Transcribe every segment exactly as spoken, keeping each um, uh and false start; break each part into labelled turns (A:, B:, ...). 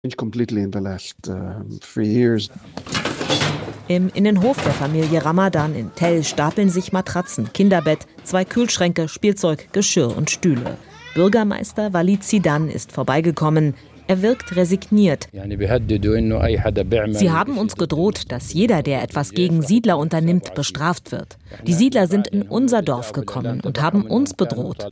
A: Completely in the last uh, three years.
B: Im Innenhof der Familie Ramadan in Tell stapeln sich Matratzen, Kinderbett, zwei Kühlschränke, Spielzeug, Geschirr und Stühle. Bürgermeister Walid Zidan ist vorbeigekommen. Er wirkt resigniert. Sie haben uns gedroht, dass jeder, der etwas gegen Siedler unternimmt, bestraft wird. Die Siedler sind in unser Dorf gekommen und haben uns bedroht.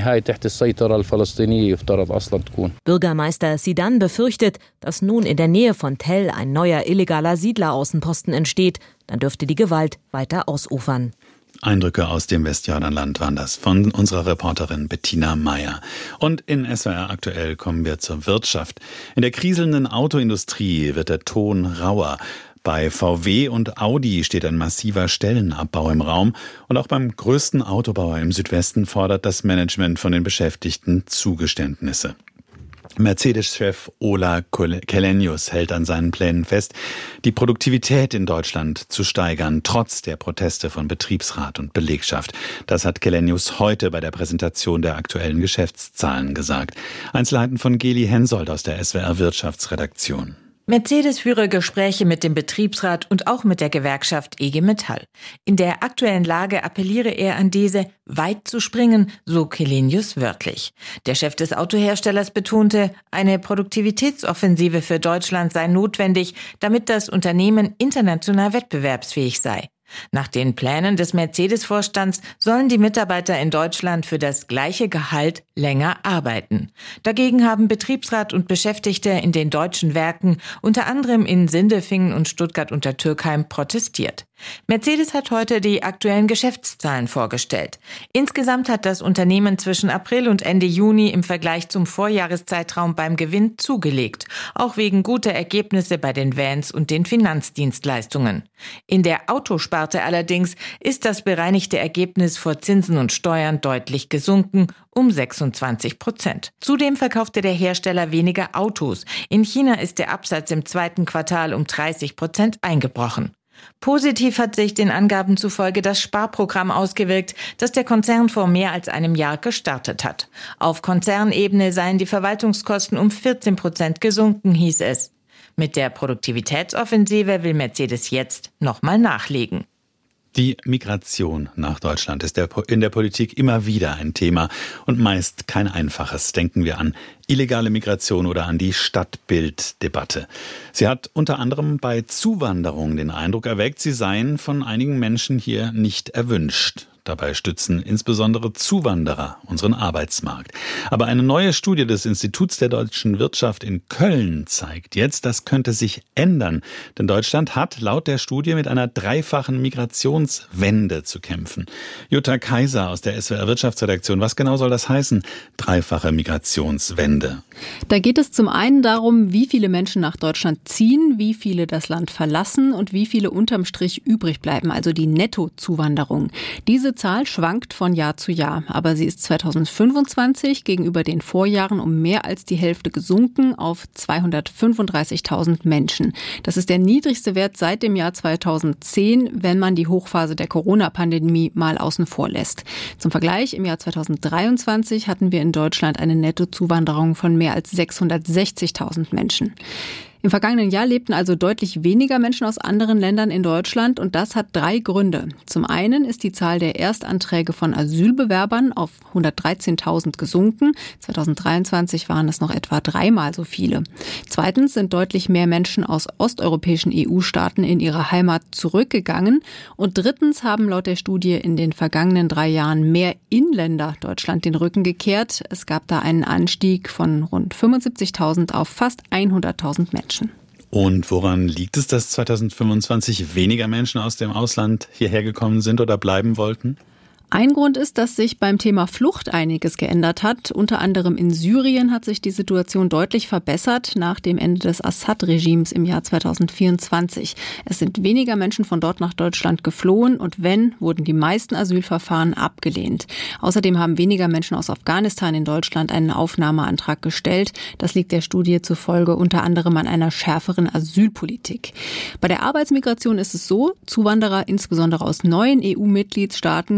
B: Bürgermeister Zidan befürchtet, dass nun in der Nähe von Tell ein neuer illegaler Siedleraußenposten entsteht. Dann dürfte die Gewalt weiter ausufern.
C: Eindrücke aus dem Westjordanland waren das von unserer Reporterin Bettina Meyer. Und in S W R aktuell kommen wir zur Wirtschaft. In der kriselnden Autoindustrie wird der Ton rauer. Bei V W und Audi steht ein massiver Stellenabbau im Raum. Und auch beim größten Autobauer im Südwesten fordert das Management von den Beschäftigten Zugeständnisse. Mercedes-Chef Ola Källenius hält an seinen Plänen fest, die Produktivität in Deutschland zu steigern, trotz der Proteste von Betriebsrat und Belegschaft. Das hat Källenius heute bei der Präsentation der aktuellen Geschäftszahlen gesagt. Einzelheiten von Geli Hensoldt aus der S W R Wirtschaftsredaktion.
D: Mercedes führe Gespräche mit dem Betriebsrat und auch mit der Gewerkschaft I G Metall. In der aktuellen Lage appelliere er an diese, weit zu springen, so Källenius wörtlich. Der Chef des Autoherstellers betonte, eine Produktivitätsoffensive für Deutschland sei notwendig, damit das Unternehmen international wettbewerbsfähig sei. Nach den Plänen des Mercedes-Vorstands sollen die Mitarbeiter in Deutschland für das gleiche Gehalt länger arbeiten. Dagegen haben Betriebsrat und Beschäftigte in den deutschen Werken, unter anderem in Sindelfingen und Stuttgart unter Türkheim, protestiert. Mercedes hat heute die aktuellen Geschäftszahlen vorgestellt. Insgesamt hat das Unternehmen zwischen April und Ende Juni im Vergleich zum Vorjahreszeitraum beim Gewinn zugelegt, auch wegen guter Ergebnisse bei den Vans und den Finanzdienstleistungen. In der Autosparte allerdings ist das bereinigte Ergebnis vor Zinsen und Steuern deutlich gesunken, um sechsundzwanzig Prozent. Zudem verkaufte der Hersteller weniger Autos. In China ist der Absatz im zweiten Quartal um dreißig Prozent eingebrochen. Positiv hat sich den Angaben zufolge das Sparprogramm ausgewirkt, das der Konzern vor mehr als einem Jahr gestartet hat. Auf Konzernebene seien die Verwaltungskosten um vierzehn Prozent gesunken, hieß es. Mit der Produktivitätsoffensive will Mercedes jetzt nochmal nachlegen.
C: Die Migration nach Deutschland ist in der Politik immer wieder ein Thema und meist kein einfaches. Denken wir an illegale Migration oder an die Stadtbilddebatte. Sie hat unter anderem bei Zuwanderung den Eindruck erweckt, sie seien von einigen Menschen hier nicht erwünscht. Dabei stützen insbesondere Zuwanderer unseren Arbeitsmarkt. Aber eine neue Studie des Instituts der deutschen Wirtschaft in Köln zeigt jetzt, das könnte sich ändern. Denn Deutschland hat laut der Studie mit einer dreifachen Migrationswende zu kämpfen. Jutta Kaiser aus der S W R Wirtschaftsredaktion. Was genau soll das heißen, dreifache Migrationswende?
E: Da geht es zum einen darum, wie viele Menschen nach Deutschland ziehen, wie viele das Land verlassen und wie viele unterm Strich übrig bleiben, also die Nettozuwanderung. Diese Zahl schwankt von Jahr zu Jahr, aber sie ist zweitausendfünfundzwanzig gegenüber den Vorjahren um mehr als die Hälfte gesunken auf zweihundertfünfunddreißigtausend Menschen. Das ist der niedrigste Wert seit dem Jahr zweitausendzehn, wenn man die Hochphase der Corona-Pandemie mal außen vor lässt. Zum Vergleich, im Jahr zweitausenddreiundzwanzig hatten wir in Deutschland eine Nettozuwanderung von mehr als sechshundertsechzigtausend Menschen. Im vergangenen Jahr lebten also deutlich weniger Menschen aus anderen Ländern in Deutschland und das hat drei Gründe. Zum einen ist die Zahl der Erstanträge von Asylbewerbern auf hundertdreizehntausend gesunken. zweitausenddreiundzwanzig waren es noch etwa dreimal so viele. Zweitens sind deutlich mehr Menschen aus osteuropäischen E U-Staaten in ihre Heimat zurückgegangen. Und drittens haben laut der Studie in den vergangenen drei Jahren mehr Inländer Deutschland den Rücken gekehrt. Es gab da einen Anstieg von rund fünfundsiebzigtausend auf fast hunderttausend Menschen.
C: Und woran liegt es, dass zweitausendfünfundzwanzig weniger Menschen aus dem Ausland hierher gekommen sind oder bleiben wollten?
E: Ein Grund ist, dass sich beim Thema Flucht einiges geändert hat. Unter anderem in Syrien hat sich die Situation deutlich verbessert nach dem Ende des Assad-Regimes im Jahr zweitausendvierundzwanzig. Es sind weniger Menschen von dort nach Deutschland geflohen und wenn, wurden die meisten Asylverfahren abgelehnt. Außerdem haben weniger Menschen aus Afghanistan in Deutschland einen Aufnahmeantrag gestellt. Das liegt der Studie zufolge unter anderem an einer schärferen Asylpolitik. Bei der Arbeitsmigration ist es so, Zuwanderer insbesondere aus neuen E U-Mitgliedstaaten gehen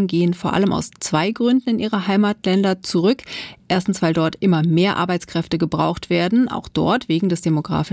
E: vor allem aus zwei Gründen in ihre Heimatländer zurück. Erstens, weil dort immer mehr Arbeitskräfte gebraucht werden, auch dort wegen des demografischen